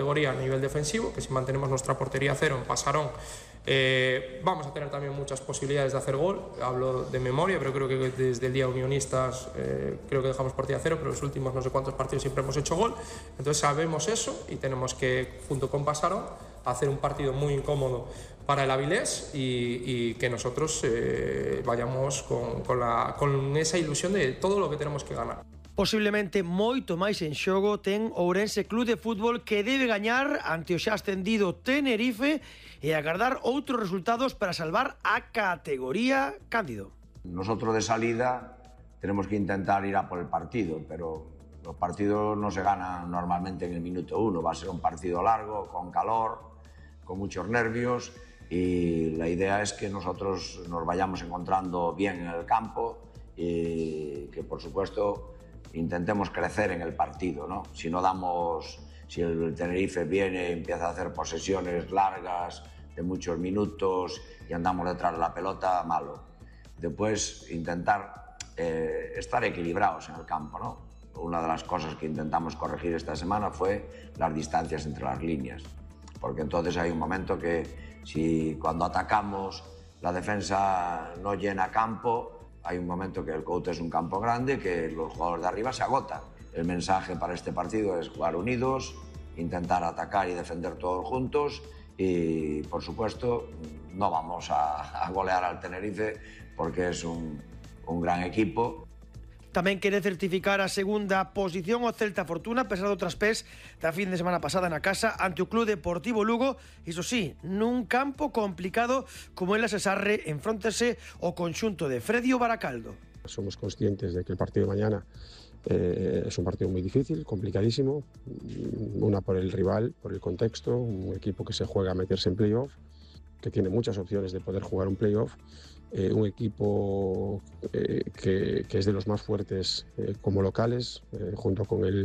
categoría a nivel defensivo, que si mantenemos nuestra portería a cero en Pasarón, vamos a tener también muchas posibilidades de hacer gol. Hablo de memoria, pero creo que desde el día Unionistas creo que dejamos portería a cero, pero los últimos no sé cuántos partidos siempre hemos hecho gol. Entonces sabemos eso y tenemos que, junto con Pasarón, hacer un partido muy incómodo para el Avilés y que nosotros vayamos con esa ilusión de todo lo que tenemos que ganar. Posiblemente moito máis en xogo ten Ourense Club de Fútbol, que debe gañar ante o xa ascendido Tenerife e agardar outros resultados para salvar a categoría. Cándido. Nosotros de salida tenemos que intentar ir a por el partido, pero los partidos no se ganan normalmente en el minuto 1. Va a ser un partido largo, con calor, con muchos nervios, y la idea es que nosotros nos vayamos encontrando bien en el campo y que, por supuesto, intentemos crecer en el partido, ¿no? Si el Tenerife viene y empieza a hacer posesiones largas de muchos minutos y andamos detrás de la pelota, malo. Después intentar estar equilibrados en el campo, ¿no? Una de las cosas que intentamos corregir esta semana fue las distancias entre las líneas, porque entonces hay un momento que si cuando atacamos la defensa no llena campo, hay un momento que el Couto es un campo grande, que los jugadores de arriba se agotan. El mensaje para este partido es jugar unidos, intentar atacar y defender todos juntos y, por supuesto, no vamos a golear al Tenerife porque es un gran equipo. Tamén quere certificar a segunda posición o Celta Fortuna, a pesar do traspés da fin de semana pasada na casa ante o Club Deportivo Lugo, iso sí, nun campo complicado como el Asesarre, enfróntase o conxunto de Fredio Baracaldo. Somos conscientes de que el partido de mañana es un partido muy difícil, complicadísimo, una por el rival, por el contexto, un equipo que se juega a meterse en playoff, que tiene muchas opciones de poder jugar un playoff, un equipo que es de los más fuertes como locales, junto con el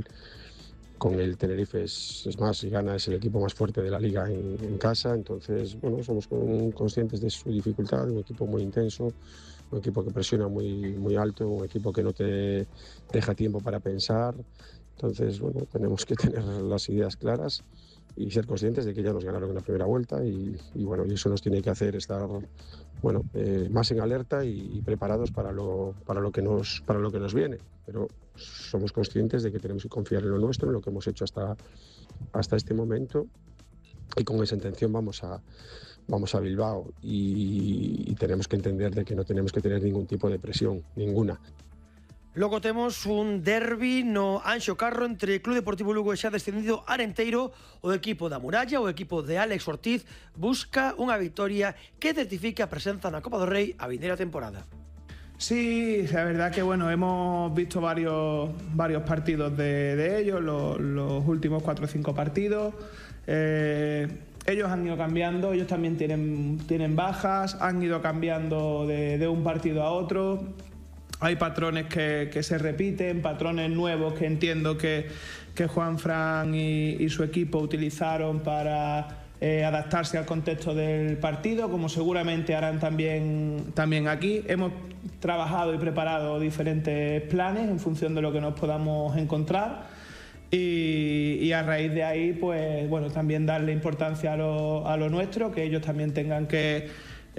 Tenerife es más, si gana es el equipo más fuerte de la liga en casa. Entonces, bueno, somos conscientes de su dificultad, un equipo muy intenso, un equipo que presiona muy alto, un equipo que no te deja tiempo para pensar. Entonces, bueno, tenemos que tener las ideas claras y ser conscientes de que ya nos ganaron en la primera vuelta y bueno, y eso nos tiene que hacer estar, bueno, más en alerta y preparados para lo que nos viene. Pero somos conscientes de que tenemos que confiar en lo nuestro, en lo que hemos hecho hasta este momento, y con esa intención vamos a Bilbao y tenemos que entender de que no tenemos que tener ningún tipo de presión, ninguna. Logo temos un derbi no Anxo Carro entre Club Deportivo Lugo e xa descendido Arenteiro. O equipo da Muralla, o equipo de Álex Ortiz, busca unha victoria que certifique a presenza na Copa do Rei a vindeira temporada. Sí, la verdad que bueno, hemos visto varios partidos de ellos, los últimos 4 o 5 partidos. Ellos han ido cambiando, ellos también tienen bajas, han ido cambiando de un partido a otro. Hay patrones que se repiten, patrones nuevos que entiendo que Juanfran y su equipo utilizaron para adaptarse al contexto del partido, como seguramente harán también aquí. Hemos trabajado y preparado diferentes planes en función de lo que nos podamos encontrar y a raíz de ahí, pues bueno, también darle importancia a lo nuestro, que ellos también tengan que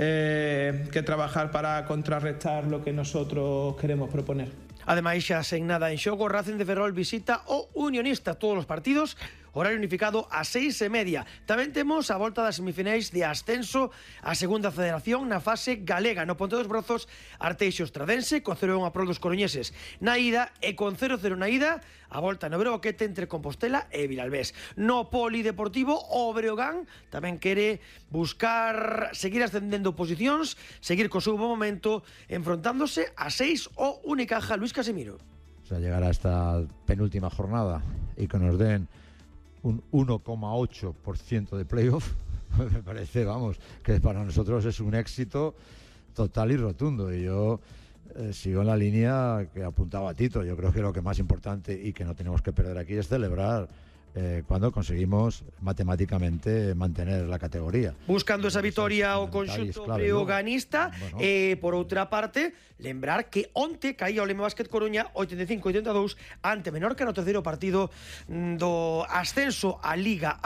trabajar para contrarrestar lo que nosotros queremos proponer. Ademais, xa sen nada en xogo, Racing de Ferrol visita o Unionista todos os partidos, horario unificado a 6:30. Tamén temos a volta das semifinais de ascenso a segunda federación na fase galega. No Ponte dos Brozos, Arteixo Estradense con 0-1 a prol dos coruñeses na ida e con 0-0 na ida a volta no Breoquete entre Compostela e Vilalbés. No Polideportivo, o Breogán tamén quere buscar seguir ascendendo posicións, seguir co seu bo momento, enfrontándose a 6 o Unicaja. Luis Casimiro. O sea, llegar a esta penúltima jornada y que nos den un 1,8% de playoff, me parece, vamos, que para nosotros es un éxito total y rotundo. Y yo sigo en la línea que apuntaba Tito. Yo creo que lo que más importante y que no tenemos que perder aquí es celebrar cuando conseguimos matemáticamente mantener la categoría. Buscando esa vitoria o conxunto breoganista, bueno. Por outra parte, lembrar que onte caía o Leme Básquet Coruña 85-82 ante Menorca no terceiro partido do ascenso á Liga